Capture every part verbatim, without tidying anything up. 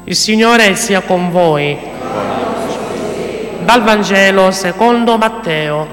Il Signore sia con voi. Dal Vangelo secondo Matteo.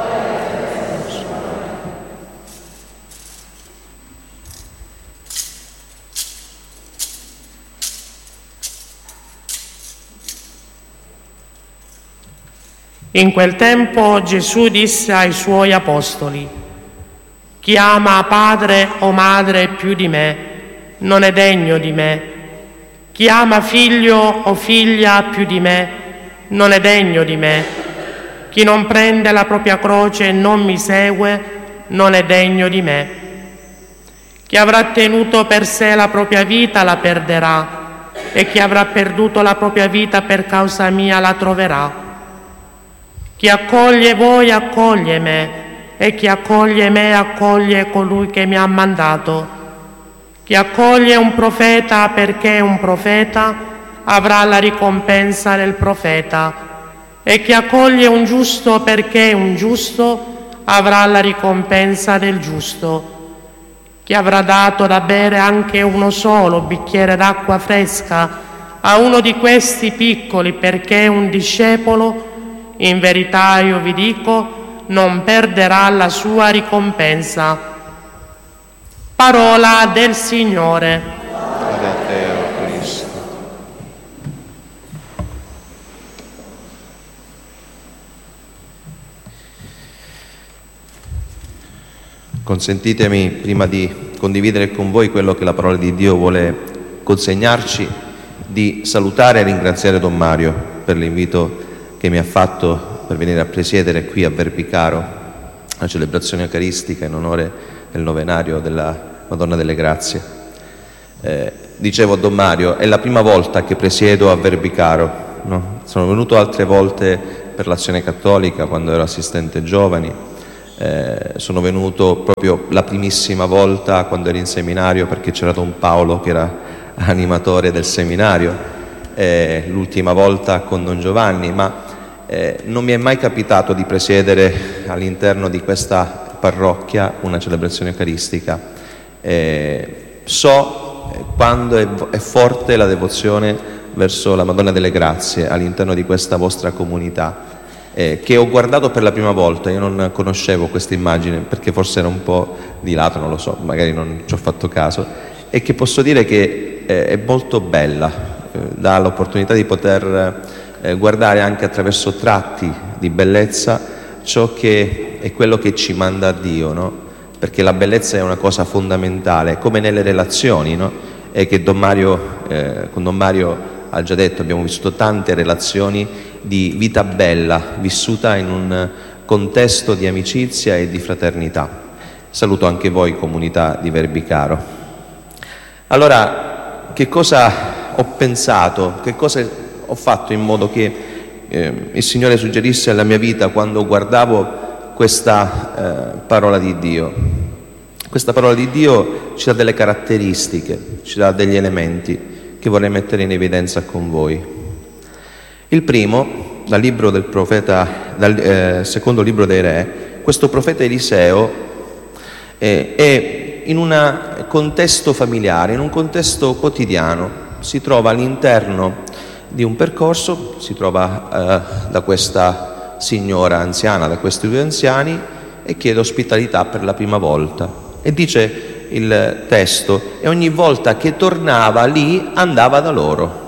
In quel tempo Gesù disse ai suoi apostoli: chi ama padre o madre più di me non è degno di me. Chi ama figlio o figlia più di me non è degno di me. Chi non prende la propria croce e non mi segue non è degno di me. Chi avrà tenuto per sé la propria vita la perderà, e chi avrà perduto la propria vita per causa mia la troverà. Chi accoglie voi accoglie me, e chi accoglie me accoglie colui che mi ha mandato. Chi accoglie un profeta perché è un profeta avrà la ricompensa del profeta, e chi accoglie un giusto perché è un giusto avrà la ricompensa del giusto. Chi avrà dato da bere anche uno solo bicchiere d'acqua fresca a uno di questi piccoli perché è un discepolo, in verità io vi dico, non perderà la sua ricompensa. Parola del Signore. Lode a te, o Cristo. Consentitemi, prima di condividere con voi quello che la parola di Dio vuole consegnarci, di salutare e ringraziare Don Mario per l'invito che mi ha fatto per venire a presiedere qui a Verbicaro la celebrazione eucaristica in onore del novenario della Madonna delle Grazie. Eh, dicevo a Don Mario, è la prima volta che presiedo a Verbicaro, no? Sono venuto altre volte per l'Azione Cattolica quando ero assistente giovani, eh, sono venuto proprio la primissima volta quando ero in seminario perché c'era Don Paolo che era animatore del seminario, eh, l'ultima volta con Don Giovanni, ma eh, non mi è mai capitato di presiedere all'interno di questa parrocchia una celebrazione eucaristica. Eh, so quando è, è forte la devozione verso la Madonna delle Grazie all'interno di questa vostra comunità, eh, che ho guardato per la prima volta. Io non conoscevo questa immagine perché forse era un po' di lato, non lo so, magari non ci ho fatto caso, e che posso dire che eh, è molto bella, eh, dà l'opportunità di poter eh, guardare anche attraverso tratti di bellezza ciò che è quello che ci manda Dio, no? Perché la bellezza è una cosa fondamentale, come nelle relazioni, no? E che Don Mario, eh, con Don Mario ha già detto, abbiamo vissuto tante relazioni di vita bella, vissuta in un contesto di amicizia e di fraternità. Saluto anche voi, comunità di Verbicaro. Allora, che cosa ho pensato, che cosa ho fatto in modo che eh, il Signore suggerisse alla mia vita quando guardavo questa eh, parola di Dio? Questa parola di Dio ci dà delle caratteristiche, ci dà degli elementi che vorrei mettere in evidenza con voi. Il primo, dal libro del profeta, dal eh, secondo libro dei Re, questo profeta Eliseo eh, è in un contesto familiare, in un contesto quotidiano, si trova all'interno di un percorso, si trova eh, da questa signora anziana, da questi due anziani, e chiede ospitalità per la prima volta. E dice il testo, e ogni volta che tornava lì andava da loro.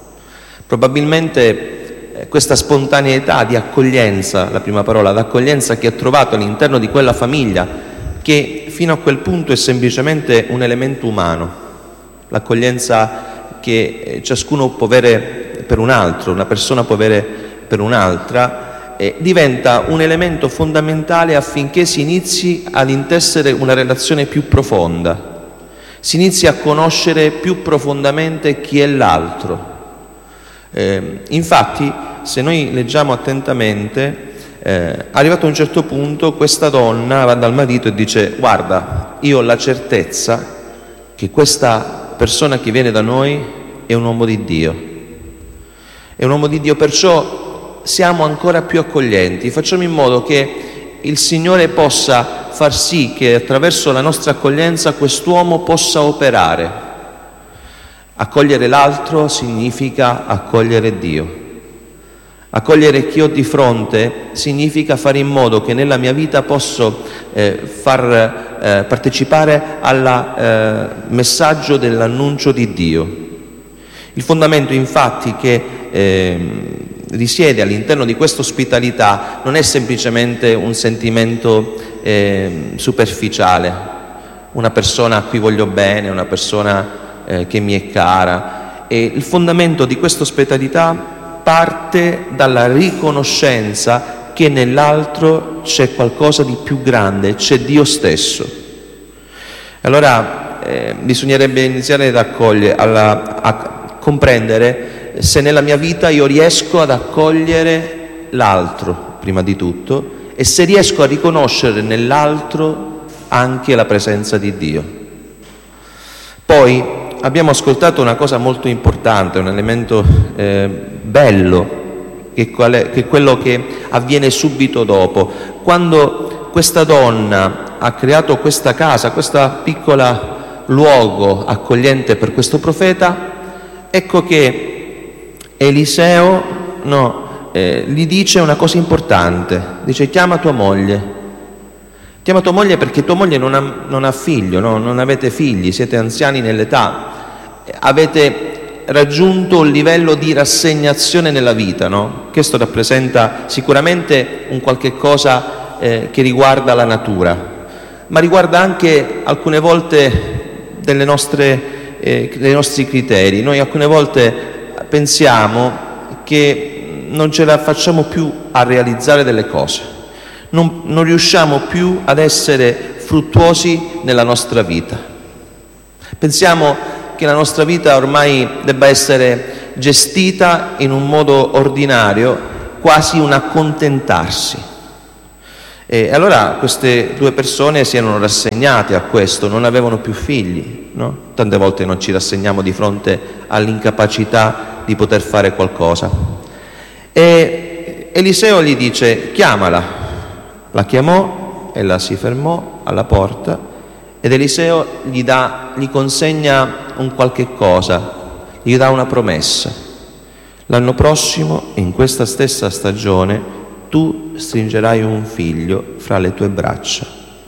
Probabilmente eh, questa spontaneità di accoglienza, la prima parola, d'accoglienza che ha trovato all'interno di quella famiglia, che fino a quel punto è semplicemente un elemento umano, l'accoglienza che ciascuno può avere per un altro, una persona può avere per un'altra, eh, diventa un elemento fondamentale affinché si inizi ad intessere una relazione più profonda, si inizi a conoscere più profondamente chi è l'altro. Eh, infatti, se noi leggiamo attentamente, eh, arrivato a un certo punto, questa donna va dal marito e dice: guarda, io ho la certezza che questa persona che viene da noi è un uomo di Dio. È un uomo di Dio, perciò siamo ancora più accoglienti, facciamo in modo che il Signore possa far sì che attraverso la nostra accoglienza quest'uomo possa operare. Accogliere l'altro significa accogliere Dio. Accogliere chi ho di fronte significa fare in modo che nella mia vita posso eh, far eh, partecipare al eh, messaggio dell'annuncio di Dio. Il fondamento infatti che eh, risiede all'interno di questa ospitalità non è semplicemente un sentimento eh, superficiale, una persona a cui voglio bene, una persona eh, che mi è cara. E il fondamento di questa ospitalità parte dalla riconoscenza che nell'altro c'è qualcosa di più grande, c'è Dio stesso. Allora eh, bisognerebbe iniziare ad accogliere, alla, a comprendere se nella mia vita io riesco ad accogliere l'altro, prima di tutto, e se riesco a riconoscere nell'altro anche la presenza di Dio. Poi abbiamo ascoltato una cosa molto importante, un elemento eh, bello, che, qual è, che è quello che avviene subito dopo. Quando questa donna ha creato questa casa, questo piccolo luogo accogliente per questo profeta, ecco che Eliseo no, eh, gli dice una cosa importante, dice: chiama tua moglie. Chiama tua moglie perché tua moglie non ha, non ha figlio, no? Non avete figli, siete anziani nell'età, avete raggiunto un livello di rassegnazione nella vita, no? Questo rappresenta sicuramente un qualche cosa eh, che riguarda la natura, ma riguarda anche alcune volte delle nostre, eh, dei nostri criteri. Noi alcune volte pensiamo che non ce la facciamo più a realizzare delle cose. Non, non riusciamo più ad essere fruttuosi nella nostra vita. Pensiamo che la nostra vita ormai debba essere gestita in un modo ordinario, quasi un accontentarsi. E allora queste due persone si erano rassegnate a questo, non avevano più figli, no? Tante volte non ci rassegniamo di fronte all'incapacità di poter fare qualcosa. E Eliseo gli dice: chiamala. La chiamò, ella si fermò alla porta ed Eliseo gli, dà, gli consegna un qualche cosa, gli dà una promessa. L'anno prossimo, in questa stessa stagione, tu stringerai un figlio fra le tue braccia.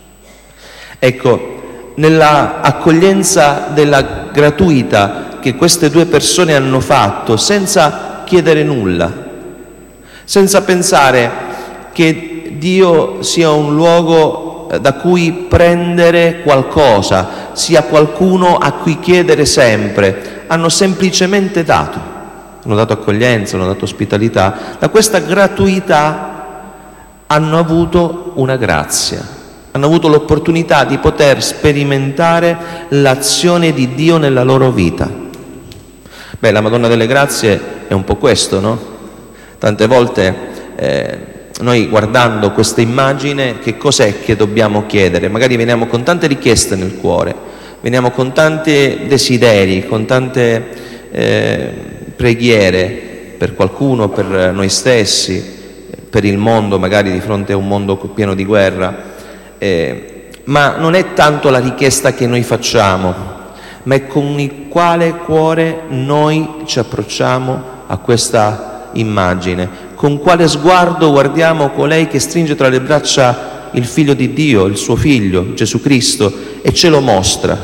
Ecco, nella accoglienza della gratuita che queste due persone hanno fatto, senza chiedere nulla, senza pensare che Dio sia un luogo da cui prendere qualcosa, sia qualcuno a cui chiedere sempre, hanno semplicemente dato, hanno dato accoglienza, hanno dato ospitalità. Da questa gratuità hanno avuto una grazia, hanno avuto l'opportunità di poter sperimentare l'azione di Dio nella loro vita. Beh, la Madonna delle Grazie è un po' questo, no? Tante volte eh, noi guardando questa immagine, che cos'è che dobbiamo chiedere? Magari veniamo con tante richieste nel cuore, veniamo con tanti desideri, con tante eh, preghiere per qualcuno, per noi stessi, per il mondo, magari di fronte a un mondo pieno di guerra, eh, ma non è tanto la richiesta che noi facciamo, ma è con il quale cuore noi ci approcciamo a questa immagine. Con quale sguardo guardiamo colei che stringe tra le braccia il Figlio di Dio, il suo Figlio, Gesù Cristo, e ce lo mostra.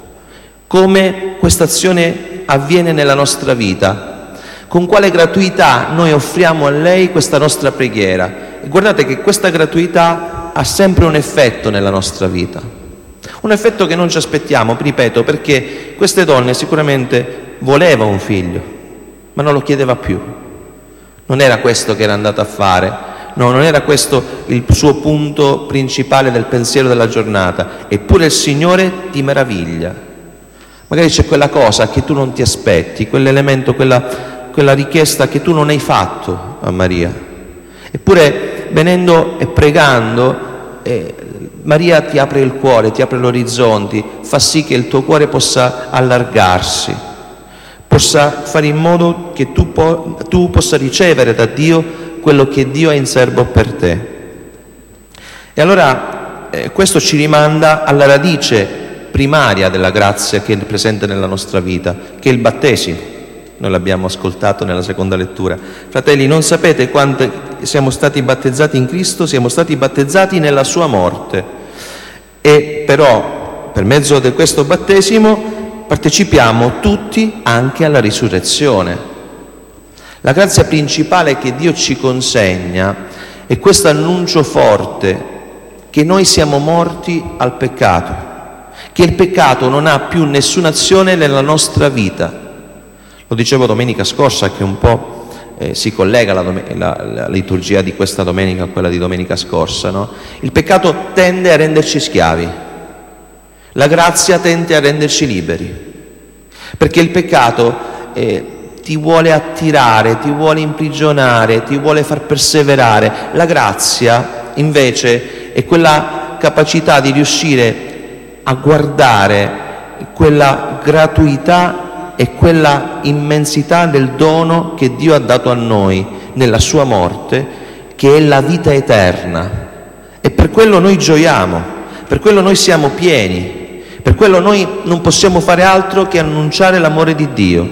Come questa azione avviene nella nostra vita, con quale gratuità noi offriamo a lei questa nostra preghiera. E guardate che questa gratuità ha sempre un effetto nella nostra vita, un effetto che non ci aspettiamo, ripeto, perché queste donne sicuramente voleva un figlio, ma non lo chiedeva più. Non era questo che era andata a fare, no, non era questo il suo punto principale del pensiero della giornata, eppure il Signore ti meraviglia. Magari c'è quella cosa che tu non ti aspetti, quell'elemento, quella, quella richiesta che tu non hai fatto a Maria. Eppure venendo e pregando, eh, Maria ti apre il cuore, ti apre gli orizzonti, fa sì che il tuo cuore possa allargarsi, possa fare in modo che tu, po- tu possa ricevere da Dio quello che Dio ha in serbo per te. E allora eh, questo ci rimanda alla radice primaria della grazia che è presente nella nostra vita, che è il battesimo. Noi l'abbiamo ascoltato nella seconda lettura. Fratelli, non sapete quanto siamo stati battezzati in Cristo? Siamo stati battezzati nella sua morte. E però, per mezzo di questo battesimo, partecipiamo tutti anche alla risurrezione. La grazia principale che Dio ci consegna è questo annuncio forte che noi siamo morti al peccato, che il peccato non ha più nessuna azione nella nostra vita. Lo dicevo domenica scorsa, che un po' eh, si collega la, la, la liturgia di questa domenica a quella di domenica scorsa, no? Il peccato tende a renderci schiavi, la grazia tende a renderci liberi, perché il peccato eh, ti vuole attirare, ti vuole imprigionare, ti vuole far perseverare. La grazia invece è quella capacità di riuscire a guardare quella gratuità e quella immensità del dono che Dio ha dato a noi nella sua morte, che è la vita eterna. E per quello noi gioiamo, per quello noi siamo pieni, per quello noi non possiamo fare altro che annunciare l'amore di Dio.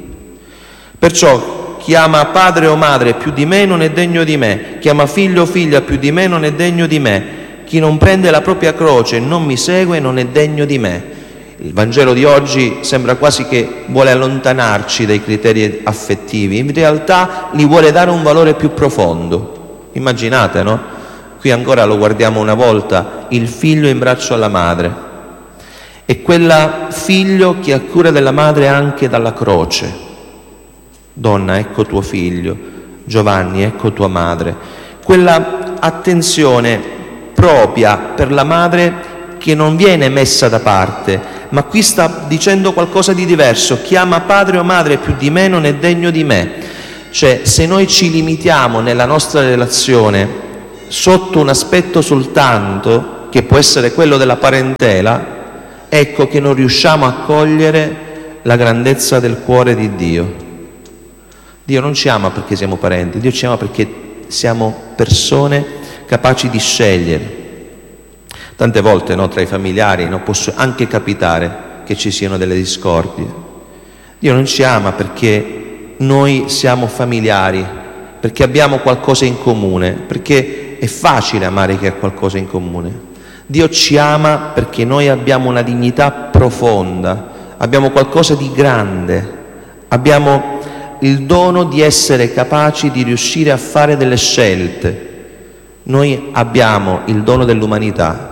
Perciò chi ama padre o madre più di me non è degno di me, chi ama figlio o figlia più di me non è degno di me, chi non prende la propria croce e non mi segue non è degno di me. Il Vangelo di oggi sembra quasi che vuole allontanarci dai criteri affettivi, in realtà li vuole dare un valore più profondo. Immaginate, no? Qui ancora lo guardiamo una volta, il figlio in braccio alla madre. E quel figlio che ha cura della madre anche dalla croce. Donna, ecco tuo figlio. Giovanni, ecco tua madre. Quella attenzione propria per la madre che non viene messa da parte, ma qui sta dicendo qualcosa di diverso. Chi ama padre o madre più di me non è degno di me. Cioè, se noi ci limitiamo nella nostra relazione sotto un aspetto soltanto, che può essere quello della parentela, ecco che non riusciamo a cogliere la grandezza del cuore di Dio. Dio non ci ama perché siamo parenti, Dio ci ama perché siamo persone capaci di scegliere. Tante volte, no, tra i familiari, no, può anche capitare che ci siano delle discordie. Dio non ci ama perché noi siamo familiari, perché abbiamo qualcosa in comune, perché è facile amare chi ha qualcosa in comune. Dio ci ama perché noi abbiamo una dignità profonda, abbiamo qualcosa di grande, abbiamo il dono di essere capaci di riuscire a fare delle scelte. Noi abbiamo il dono dell'umanità.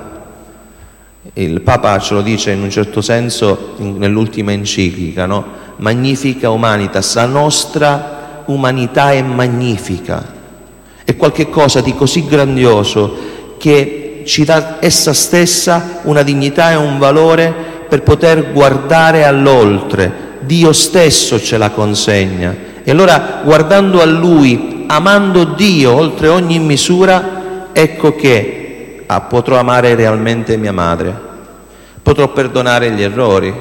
Il Papa ce lo dice in un certo senso nell'ultima enciclica, no? Magnifica humanitas, la nostra umanità è magnifica, è qualche cosa di così grandioso che ci dà essa stessa una dignità e un valore per poter guardare all'oltre. Dio stesso ce la consegna e allora, guardando a Lui, amando Dio oltre ogni misura, ecco che Ah, potrò amare realmente mia madre, potrò perdonare gli errori,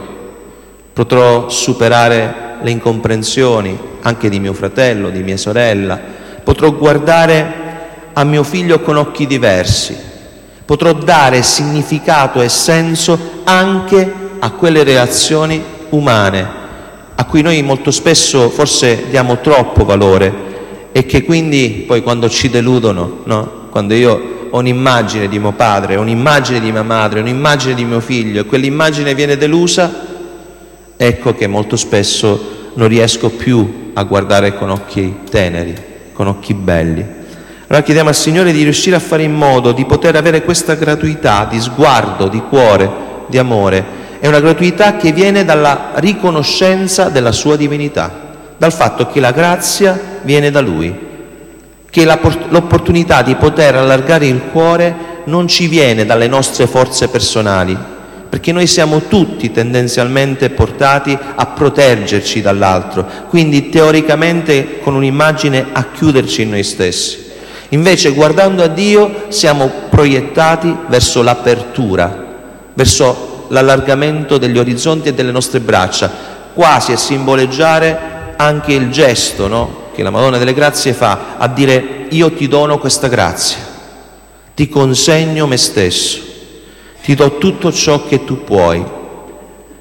potrò superare le incomprensioni anche di mio fratello, di mia sorella, potrò guardare a mio figlio con occhi diversi, potrò dare significato e senso anche a quelle relazioni umane a cui noi molto spesso forse diamo troppo valore e che quindi poi quando ci deludono, no? Quando io ho un'immagine di mio padre, ho un'immagine di mia madre, un'immagine di mio figlio e quell'immagine viene delusa, ecco che molto spesso non riesco più a guardare con occhi teneri, con occhi belli. Allora chiediamo al Signore di riuscire a fare in modo di poter avere questa gratuità di sguardo, di cuore, di amore. È una gratuità che viene dalla riconoscenza della sua divinità, dal fatto che la grazia viene da Lui, che l'opportunità di poter allargare il cuore non ci viene dalle nostre forze personali, perché noi siamo tutti tendenzialmente portati a proteggerci dall'altro, quindi teoricamente con un'immagine a chiuderci in noi stessi. Invece, guardando a Dio, siamo proiettati verso l'apertura, verso l'allargamento degli orizzonti e delle nostre braccia, quasi a simboleggiare anche il gesto, no? Che la Madonna delle Grazie fa, a dire: io ti dono questa grazia, ti consegno me stesso, ti do tutto ciò che tu puoi,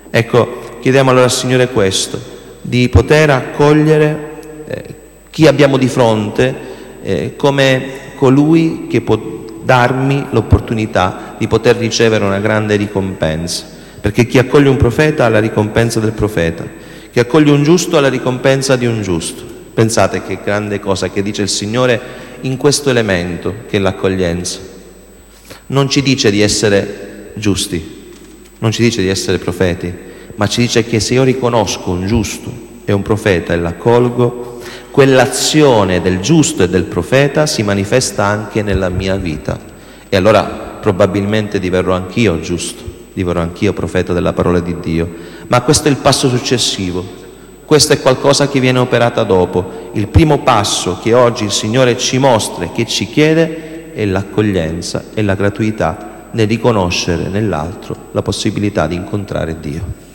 Ecco, chiediamo allora al Signore questo, di poter accogliere eh, chi abbiamo di fronte eh, come colui che può darmi l'opportunità di poter ricevere una grande ricompensa, perché chi accoglie un profeta ha la ricompensa del profeta, chi accoglie un giusto ha la ricompensa di un giusto. Pensate che grande cosa che dice il Signore in questo elemento che è l'accoglienza. Non ci dice di essere giusti, non ci dice di essere profeti, ma ci dice che se io riconosco un giusto e un profeta e l'accolgo, quell'azione del giusto e del profeta si manifesta anche nella mia vita. E allora probabilmente diverrò anch'io giusto, diverrò anch'io profeta della parola di Dio. Ma questo è il passo successivo, questo è qualcosa che viene operata dopo. Il primo passo che oggi il Signore ci mostra e che ci chiede è l'accoglienza e la gratuità nel riconoscere nell'altro la possibilità di incontrare Dio.